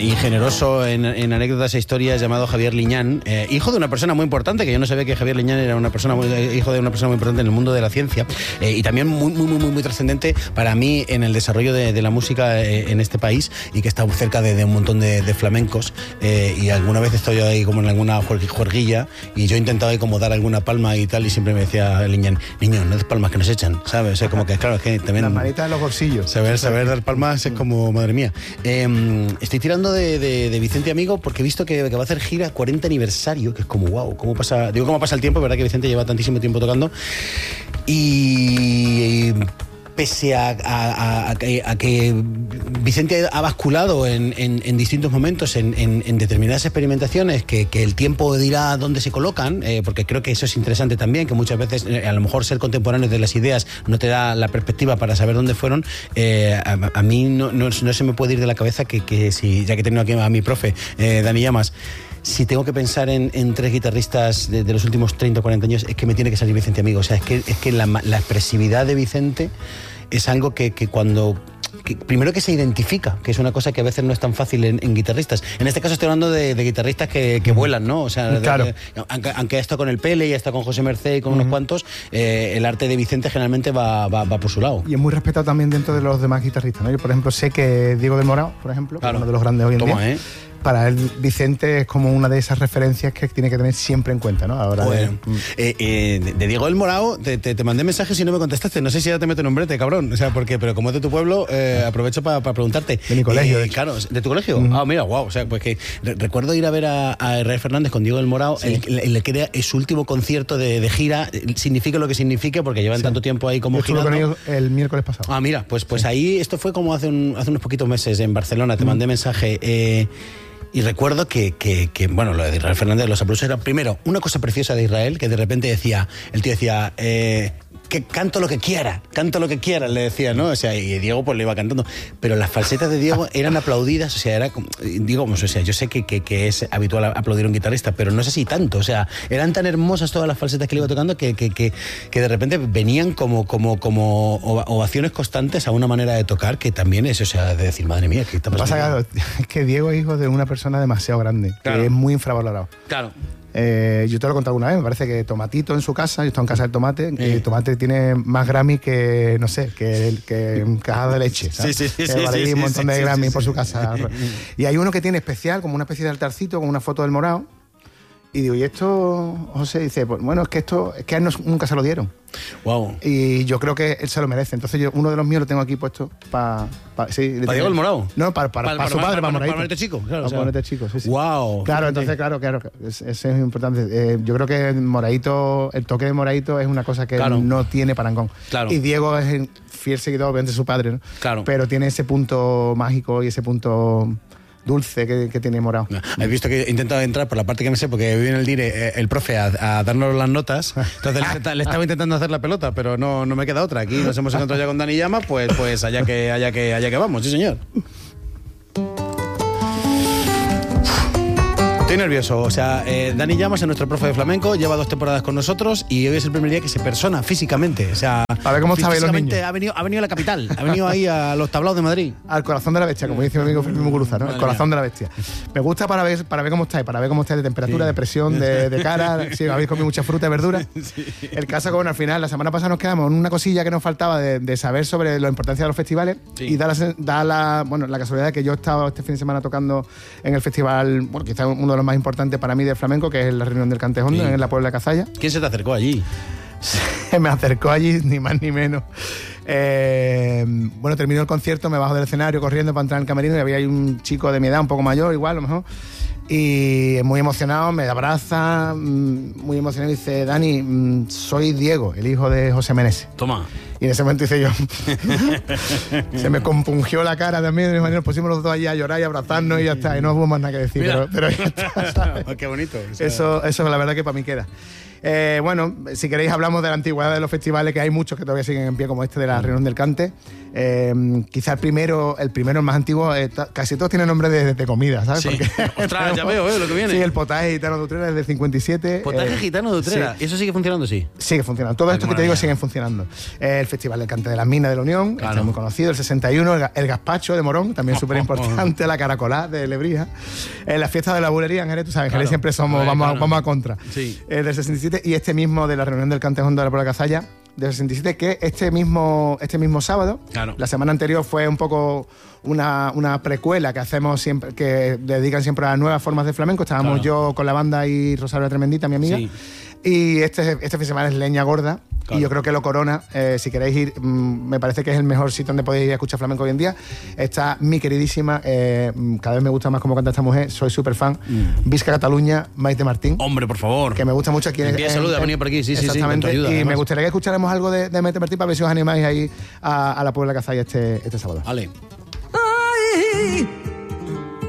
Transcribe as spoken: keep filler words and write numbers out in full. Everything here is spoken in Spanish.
y generoso en, en anécdotas e historias llamado Javier Liñán, eh, hijo de una persona muy importante, que yo no sabía que Javier Liñán era una persona muy, hijo de una persona muy importante en el mundo de la ciencia, eh, y también muy, muy, muy, muy, muy trascendente para mí en el desarrollo de, de la música eh, en este país, y que está muy cerca de, de un montón de, de flamencos, eh, y alguna vez estoy ahí como en alguna juerguilla, y yo he intentado ahí como dar alguna palma y tal, y siempre me decía Liñán, niño, no des palmas que nos echan, ¿sabes? O sea, como que claro, es que también... Las manitas en los bolsillos. Saber, saber dar palmas es como, madre mía. Eh, estoy tirando de, de, de Vicente Amigo porque he visto que, que va a hacer gira cuarenta aniversario, que es como, wow, cómo pasa, digo, cómo pasa el tiempo, verdad que Vicente lleva tantísimo tiempo tocando, y... y pese a, a, a, a, que, a que Vicente ha basculado en, en, en distintos momentos en, en, en determinadas experimentaciones que, que el tiempo dirá dónde se colocan, eh, porque creo que eso es interesante también, que muchas veces eh, a lo mejor ser contemporáneo de las ideas no te da la perspectiva para saber dónde fueron. eh, a, a mí no, no, no se me puede ir de la cabeza que, que si, ya que tengo aquí a mi profe, eh, Dani Llamas, si tengo que pensar en, en tres guitarristas de, de los últimos treinta o cuarenta años, es que me tiene que salir Vicente Amigo. O sea, es que, es que la, la expresividad de Vicente es algo que, que cuando... Que, primero que se identifica, que es una cosa que a veces no es tan fácil en, en guitarristas. En este caso estoy hablando de, de guitarristas que, que vuelan, ¿no? O sea, claro. de, de, aunque, aunque ha estado con el Pele y ha estado con José Merced y con uh-huh. unos cuantos, eh, el arte de Vicente generalmente va, va, va por su lado. Y es muy respetado también dentro de los demás guitarristas, ¿no? Yo, por ejemplo, sé que Diego del Morao, por ejemplo, claro. uno de los grandes hoy en Toma, día, ¿eh? para él Vicente es como una de esas referencias que tiene que tener siempre en cuenta, ¿no? Ahora bueno, de, eh, eh, de Diego del Morao te, te, te mandé mensajes y no me contestaste. No sé si ya te meto en un brete, cabrón. O sea, porque, pero como es de tu pueblo, eh, aprovecho para pa preguntarte. De mi colegio, eh, de Claro, ¿de tu colegio? Uh-huh. Ah, mira, wow. O sea, pues que re- recuerdo ir a ver a, a Israel Fernández con Diego del Morao, sí. el, el, el que era su último concierto de, de gira, signifique lo que signifique, porque llevan sí. tanto tiempo ahí como girando. Estuve con ellos el miércoles pasado. Ah, mira, pues, pues sí. ahí, esto fue como hace, un, hace unos poquitos meses en Barcelona, te uh-huh. mandé mensaje. Eh, Y recuerdo que, que, que, bueno, lo de Israel Fernández, los aplausos era, primero, una cosa preciosa de Israel, que de repente decía, el tío decía, eh, que canto lo que quiera, canto lo que quiera, le decía, ¿no? O sea, y Diego pues le iba cantando. Pero las falsetas de Diego eran aplaudidas, o sea, era como, digo, o sea, yo sé que, que, que es habitual aplaudir a un guitarrista, pero no sé si tanto, o sea, eran tan hermosas todas las falsetas que le iba tocando que, que, que, que de repente venían como, como, como ovaciones constantes a una manera de tocar que también es, o sea, de decir, madre mía, ¿qué está pasando? Pasa que, es que Diego es hijo de una persona demasiado grande, claro. que es muy infravalorado. Claro. Eh, yo te lo he contado alguna vez, me parece que Tomatito en su casa, yo estaba en casa del Tomate, sí. que el Tomate tiene más Grammy que, no sé, que, que cajada de leche, ¿sabes? Sí, sí, sí. Que vale sí, un sí, montón sí, de Grammy sí, sí, por sí. su casa. Y hay uno que tiene especial, como una especie de altarcito, con una foto del Morao. Y digo, ¿y esto, José? Dice, pues bueno, es que esto, es que a él no, nunca se lo dieron. Wow. Y yo creo que él se lo merece. Entonces yo uno de los míos lo tengo aquí puesto para... Pa, sí, ¿Para Diego el Morao? No, para, para, para, para, para su para, padre, para, para, para, para Moraito Chico. Claro, para o sea. Moraito Chico, sí, sí. Wow. Claro, entonces, claro, claro, eso es importante. Eh, yo creo que Moraito, el toque de Moraito es una cosa que claro. no tiene parangón. Claro. Y Diego es el fiel seguidor, obviamente, de su padre, ¿no? Claro. Pero tiene ese punto mágico y ese punto... dulce que, que tiene Morao. He visto que he intentado entrar por la parte que me sé, porque viene el dire eh, el profe a, a darnos las notas, entonces le, le estaba intentando hacer la pelota, pero no, no me queda otra. Aquí nos hemos encontrado ya con Dani Llama, pues, pues allá que, allá que, allá que vamos, sí señor. Estoy nervioso, o sea, eh, Dani Llamas es nuestro profe de flamenco, lleva dos temporadas con nosotros y hoy es el primer día que se persona físicamente, o sea, a ver cómo está los niños. Ha venido, ha venido a la capital, ha venido ahí a los tablaos de Madrid. Al corazón de la bestia, como dice mi amigo Fermín Muguruza, ¿no? El corazón de la bestia. Me gusta para ver, para ver cómo estáis, para ver cómo estáis de temperatura, sí. de presión, de, de cara, si habéis comido mucha fruta y verdura. Sí. El caso que, bueno, al final, la semana pasada nos quedamos en una cosilla que nos faltaba de, de saber sobre la importancia de los festivales, sí. y da la, da la, bueno, la casualidad de que yo he estado este fin de semana tocando en el festival, bueno, quizás uno de los más importantes para mí del flamenco, que es la reunión del Cantejondo, sí. en la Puebla de Cazalla. ¿Quién se te acercó allí? Se me acercó allí, ni más ni menos. Eh, bueno, terminó el concierto, me bajo del escenario corriendo para entrar en el camerino y había ahí un chico de mi edad, un poco mayor, igual, a lo mejor. Y muy emocionado, me abraza, muy emocionado, y dice, Dani, soy Diego, el hijo de José Meneses. Toma. Y en ese momento hice yo, se me compungió la cara también, de manera, pusimos los dos allí a llorar y a abrazarnos y ya está, y no hubo más nada que decir, pero, pero ya está, ¿sabes? Qué bonito. O sea. Eso, eso la verdad que para mí queda. Eh, bueno, si queréis hablamos de la antigüedad de los festivales, que hay muchos que todavía siguen en pie, como este de la Reunión del Cante. Eh, quizá el primero, el primero, el más antiguo, eh, casi todos tienen nombre de, de comida, ¿sabes? Sí. Porque Ostras, ya veo, ¿eh? Lo que viene. Sí, el potaje gitano de Utrera es del cincuenta y siete. Potaje eh, gitano de Utrera. Sí. ¿Y eso sigue funcionando? Sí. Sigue funcionando. Todo Ay, esto que te maravilla. digo siguen funcionando. Eh, el Festival del Cante de las Minas de la Unión, Claro. este es muy conocido. El sesenta y uno, el, el Gazpacho de Morón, también Oh, súper importante. La Caracolá de Lebrija. Eh, la fiesta de la bulería en Jerez, tú sabes, en Claro. Jerez siempre somos, Eh, vamos, claro. a, vamos a contra. Sí. Eh, del sesenta y siete, y este mismo de la Reunión del Cante Hondo de la Puebla Cazalla, del sesenta y siete, que este mismo, este mismo sábado, Claro. la semana anterior fue un poco una, una precuela que hacemos siempre, que dedican siempre a nuevas formas de flamenco. Estábamos Claro. yo con la banda y Rosario la Tremendita, mi amiga. Sí. Y este, este fin de semana es Leña Gorda. Claro. Y yo creo que lo corona. Eh, si queréis ir, mm, me parece que es el mejor sitio donde podéis ir a escuchar flamenco hoy en día. Está mi queridísima, eh, cada vez me gusta más cómo canta esta mujer, soy súper fan, Mm. Visca Cataluña, Maite Martín. Hombre, por favor. Que me gusta mucho aquí. en- Envía en- salud, ha en- venido por aquí, sí, sí, sí, exactamente. con tu ayuda, y me además. gustaría que escucháramos algo de, de Maite Martín para ver si os animáis ahí a, a la Puebla Cazalla este, este sábado. Vale. Ay,